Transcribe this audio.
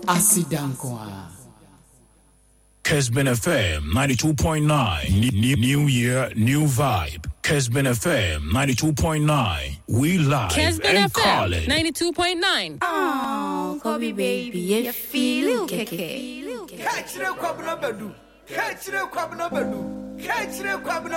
Asidankwa. Kesben FM 92.9. New year, new vibe. Kesben FM 92.9. We live Kesben and FM call it 92.9. Oh, Kobe baby, you feel okay. Catch the kwabna badu.